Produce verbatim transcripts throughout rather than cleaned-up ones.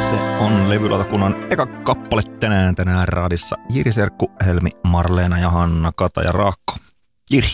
Se on levylautakunnan eka kappale tänään tänään raadissa. Jiri Serkku, Helmi, Marleena ja Hanna, Kata ja Raakko. Jiri.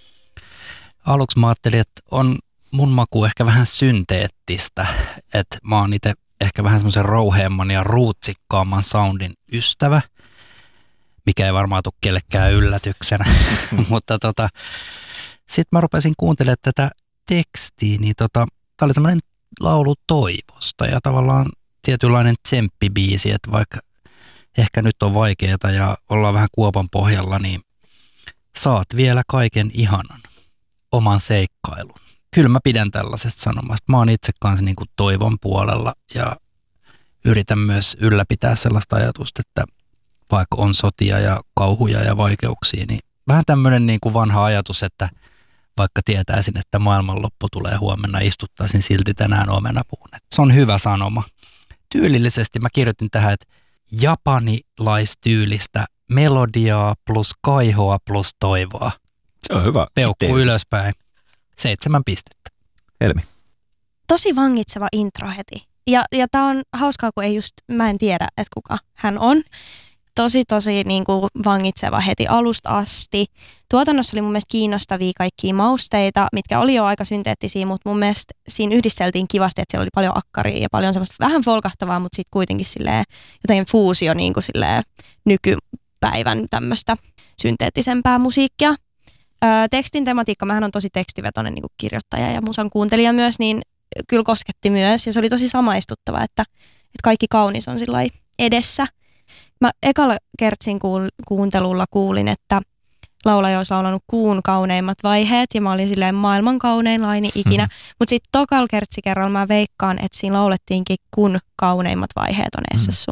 Aluksi mä ajattelin, että on mun maku ehkä vähän synteettistä, että mä oon itse ehkä vähän semmoisen rouheemman ja ruutsikkaamman soundin ystävä, mikä ei varmaan tule kellekään yllätyksenä, mutta tota, sitten mä rupesin kuuntelemaan tätä tekstiä, niin tota, tää oli semmoinen laulu toivosta ja tavallaan tietynlainen tsemppibiisi, että vaikka ehkä nyt on vaikeaa ja ollaan vähän kuopan pohjalla, niin saat vielä kaiken ihanan, oman seikkailun. Kyllä mä pidän tällaisesta sanomasta. Mä oon itse kanssa niin kuin toivon puolella ja yritän myös ylläpitää sellaista ajatusta, että vaikka on sotia ja kauhuja ja vaikeuksia, niin vähän tämmöinen niin kuin vanha ajatus, että vaikka tietäisin, että maailmanloppu tulee huomenna, istuttaisin silti tänään omenapuun. Se on hyvä sanoma. Tyylillisesti mä kirjoitin tähän, että japanilaistyylistä melodiaa plus kaihoa plus toivoa. Se on hyvä. Peukku Itse. ylöspäin. Seitsemän pistettä. Helmi. Tosi vangitseva intro heti. Ja, ja tää on hauskaa, kun ei just, mä en tiedä, että kuka hän on. Tosi, tosi niin kuin vangitseva heti alusta asti. Tuotannossa oli mun mielestä kiinnostavia kaikkia mausteita, mitkä oli jo aika synteettisiä, mutta mun mielestä siinä yhdisteltiin kivasti, että siellä oli paljon akkaria ja paljon semmoista vähän folkahtavaa, mutta sitten kuitenkin silleen jotenkin fuusio niin kuin silleen nykypäivän tämmöistä synteettisempää musiikkia. Öö, tekstin tematiikka, mähän on tosi tekstivetoinen niin kuin kirjoittaja ja musan kuuntelija myös, niin kyllä kosketti myös ja se oli tosi samaistuttava, että, että kaikki kaunis on sillai edessä. Mä ekalla kertsin kuuntelulla kuulin, että laulaja olisi laulannut kuun kauneimmat vaiheet ja mä olin silleen maailman kaunein laini ikinä. Mm. Mutta sitten tokalla kertsikerralla mä veikkaan, että siinä laulettiinkin kun kauneimmat vaiheet on eessä sun.